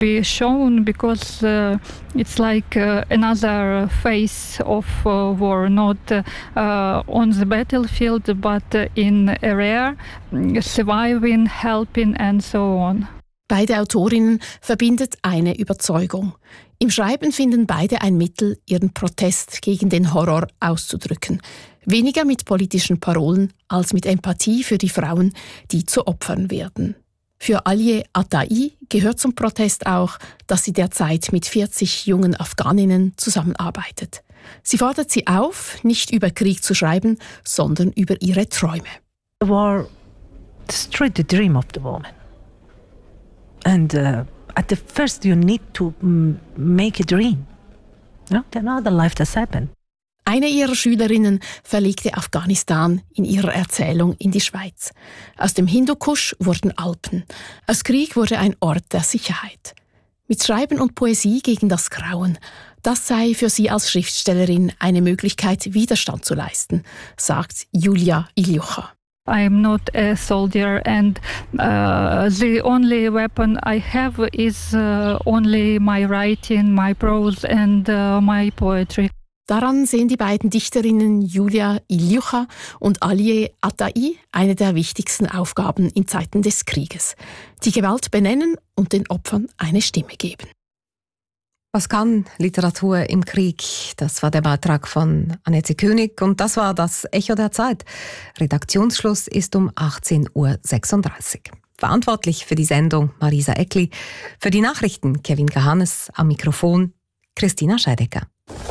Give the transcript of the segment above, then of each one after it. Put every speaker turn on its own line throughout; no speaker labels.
Be shown because it's like another phase of war, not on the battlefield, but in area, surviving, helping and so on.
Beide Autorinnen verbindet eine Überzeugung. Im Schreiben finden beide ein Mittel, ihren Protest gegen den Horror auszudrücken. Weniger mit politischen Parolen als mit Empathie für die Frauen, die zu Opfern werden. Für Aliye Atai gehört zum Protest auch, dass sie derzeit mit 40 jungen Afghaninnen zusammenarbeitet. Sie fordert sie auf, nicht über Krieg zu schreiben, sondern über ihre Träume.
The war destroyed the dream of the woman. And at the first you need to make a dream. No? Then other life has happened.
Eine ihrer Schülerinnen verlegte Afghanistan in ihrer Erzählung in die Schweiz. Aus dem Hindukusch wurden Alpen. Aus Krieg wurde ein Ort der Sicherheit. Mit Schreiben und Poesie gegen das Grauen. Das sei für sie als Schriftstellerin eine Möglichkeit, Widerstand zu leisten, sagt Julia Ilyucha.
I'm not a soldier and the only weapon I have is only my writing, my prose and my poetry.
Daran sehen die beiden Dichterinnen Julia Ilyucha und Aliye Atai eine der wichtigsten Aufgaben in Zeiten des Krieges. Die Gewalt benennen und den Opfern eine Stimme geben.
Was kann Literatur im Krieg? Das war der Beitrag von Annette König und das war das Echo der Zeit. Redaktionsschluss ist um 18:36 Uhr. Verantwortlich für die Sendung Marisa Eckli, für die Nachrichten Kevin Gahannes, am Mikrofon Christina Scheidecker.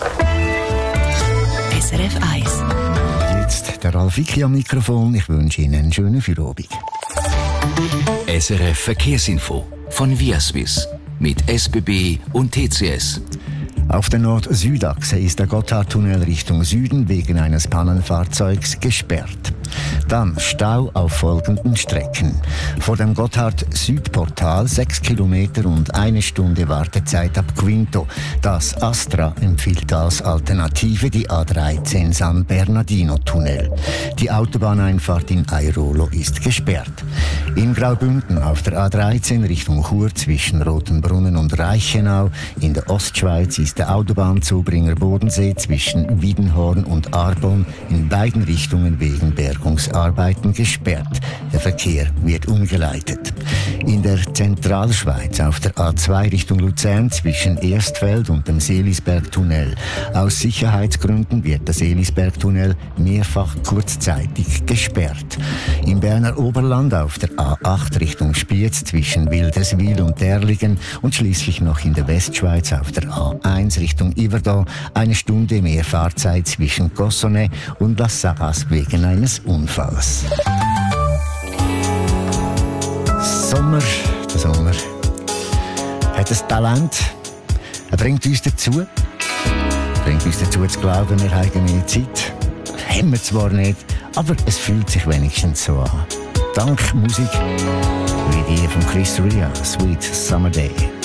SRF 1.
Jetzt der Ralf Icki am Mikrofon. Ich wünsche Ihnen einen schönen Feierabend.
SRF Verkehrsinfo von Viaswiss mit SBB und TCS.
Auf der Nord-Süd-Achse ist der Gotthardtunnel Richtung Süden wegen eines Pannenfahrzeugs gesperrt. Dann Stau auf folgenden Strecken. Vor dem Gotthard-Südportal 6 Kilometer und 1 Stunde Wartezeit ab Quinto. Das Astra empfiehlt als Alternative die A13 San Bernardino-Tunnel. Die Autobahneinfahrt in Airolo ist gesperrt. In Graubünden auf der A13 Richtung Chur zwischen Rotenbrunnen und Reichenau in der Ostschweiz ist der Autobahnzubringer Bodensee zwischen Wiedenhorn und Arbon in beiden Richtungen wegen Bergungsarbeiten gesperrt. Der Verkehr wird umgeleitet. In der Zentralschweiz auf der A2 Richtung Luzern zwischen Erstfeld und dem Seelisbergtunnel. Aus Sicherheitsgründen wird der Seelisbergtunnel mehrfach kurzzeitig gesperrt. Im Berner Oberland auf der A8 Richtung Spiez zwischen Wilderswil und Derligen und schließlich noch in der Westschweiz auf der A1 Richtung Yverdon 1 Stunde mehr Fahrzeit zwischen Cossonay und Las Sagas wegen eines Unfalls. Der Sommer hat ein Talent. Er bringt uns dazu zu glauben, wir haben mehr Zeit. Haben wir zwar nicht, aber es fühlt sich wenigstens so an. Dank Musik wie die von Chris Rea, Sweet Summer Day.